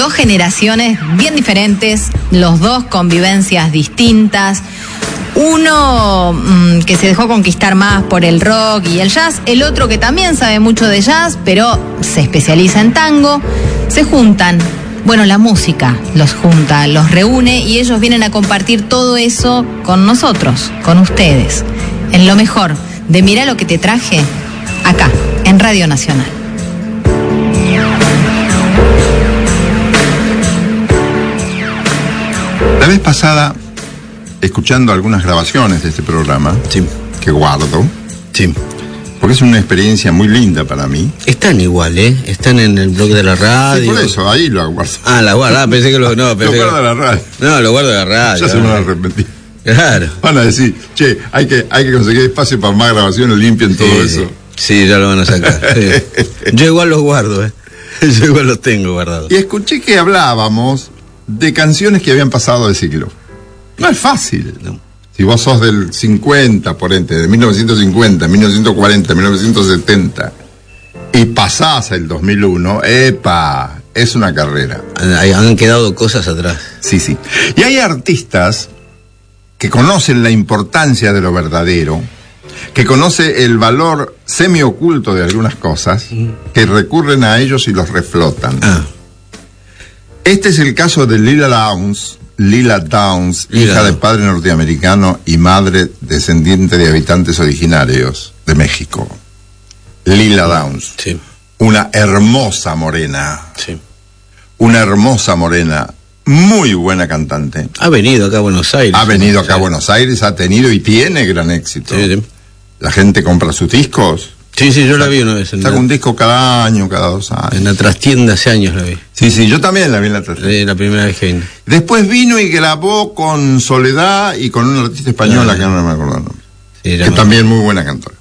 dos generaciones bien diferentes, los dos con vivencias distintas. Uno que se dejó conquistar más por el rock y el jazz, el otro que también sabe mucho de jazz, pero se especializa en tango. Se juntan, bueno, la música los junta, los reúne y ellos vienen a compartir todo eso con nosotros, con ustedes, en lo mejor de Mirá lo que te traje, acá, en Radio Nacional. La vez pasada, escuchando algunas grabaciones de este programa, sí, que guardo, sí, porque es una experiencia muy linda para mí. Están igual, están en el blog de la radio. Sí, por eso, ahí lo guardo. Ah, la guarda, pensé que lo... No, pensé lo guardo de la radio. No, lo guardo de la radio. Ya se me van a arrepentir. Claro. Van a decir, che, hay que conseguir espacio para más grabaciones, limpien todo eso. Sí, ya lo van a sacar. Sí. Yo igual los guardo, Yo igual los tengo guardados. Y escuché que hablábamos de canciones que habían pasado de siglo. No es fácil. No. Si vos sos del 50, por ente, de 1950, 1940, 1970, y pasás el 2001, ¡epa! Es una carrera. Han quedado cosas atrás. Sí, sí. Y hay artistas que conocen la importancia de lo verdadero, que conoce el valor semioculto de algunas cosas, que recurren a ellos y los reflotan. Este es el caso de Lila Downs, hija de padre norteamericano y madre descendiente de habitantes originarios de México. Lila Downs. Sí. Una hermosa morena. Sí. Una hermosa morena. Muy buena cantante. Ha venido acá a Buenos Aires. Ha venido acá a Buenos Aires, ha tenido y tiene gran éxito. Sí, sí. La gente compra sus discos. Sí, yo la vi una vez. Saca un disco cada año, cada 2 años. En la trastienda hace años la vi. Sí, yo también la vi en la trastienda. La primera vez que vine. Después vino y grabó con Soledad y con una artista española que no me acuerdo el nombre. Sí, que también muy buena cantora.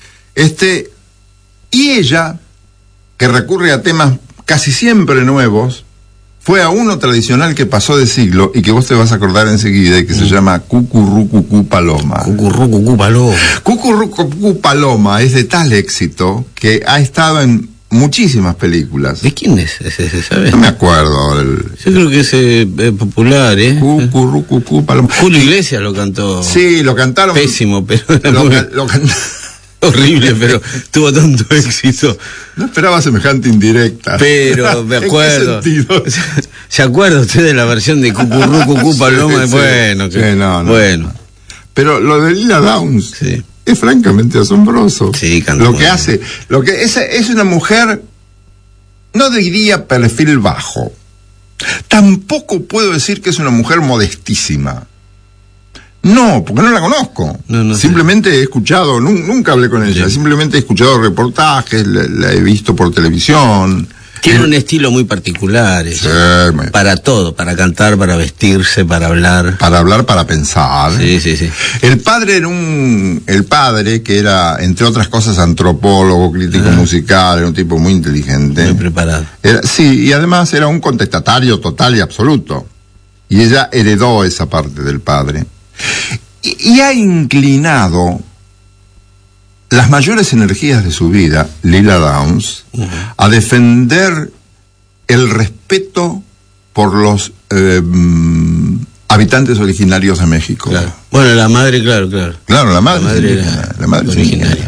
Y ella, que recurre a temas casi siempre nuevos, fue a uno tradicional que pasó de siglo y que vos te vas a acordar enseguida y que se llama Cucurrucucú Paloma. Cucurrucucú Paloma. Cucurrucucú Paloma es de tal éxito que ha estado en muchísimas películas. ¿De quién es ese, sabes? No me acuerdo ahora. Yo creo que es popular, Cucurrucucú Paloma. Julio Iglesias lo cantó. Sí, lo cantaron. Pésimo, pero lo cantaron. Horrible, pero tuvo tanto éxito. No esperaba semejante indirecta. Pero me acuerdo. ¿En qué sentido? ¿Se acuerda usted de la versión de Cucurrucucú Paloma? Sí, bueno, sí, no. Bueno. Pero lo de Lila Downs es francamente asombroso. Sí, lo que hace, es una mujer, no diría perfil bajo. Tampoco puedo decir que es una mujer modestísima. No, porque no la conozco. No simplemente he escuchado, nunca hablé con ella, simplemente he escuchado reportajes, la he visto por televisión. Tiene un estilo muy particular, para todo, para cantar, para vestirse, para hablar. Para hablar, para pensar. Sí. El padre, que era, entre otras cosas, antropólogo, crítico musical, era un tipo muy inteligente. Muy preparado. Y además era un contestatario total y absoluto. Y ella heredó esa parte del padre. Y ha inclinado las mayores energías de su vida, Lila Downs, a defender el respeto por los habitantes originarios de México. Claro. Bueno, la madre, claro. Claro, la madre es originaria.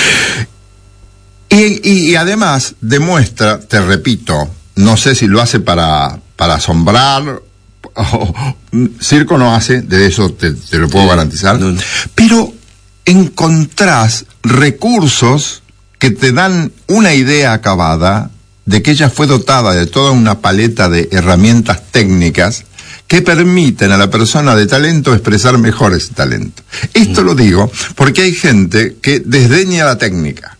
Y además demuestra, te repito, no sé si lo hace para asombrar, circo no hace, de eso te lo puedo garantizar, pero encontrás recursos que te dan una idea acabada de que ella fue dotada de toda una paleta de herramientas técnicas que permiten a la persona de talento expresar mejor ese talento. Esto lo digo porque hay gente que desdeña la técnica.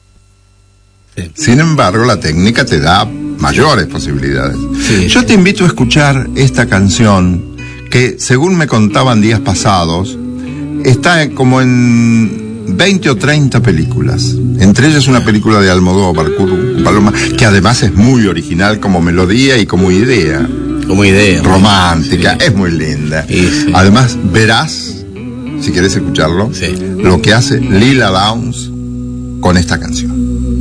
Sin embargo, la técnica te da mayores posibilidades. Yo te invito a escuchar esta canción que, según me contaban días pasados, está como en 20 o 30 películas. Entre ellas una película de Almodóvar, Paloma, que además es muy original como melodía y como idea. Romántica, es muy linda. Además, verás, si querés escucharlo, lo que hace Lila Downs con esta canción.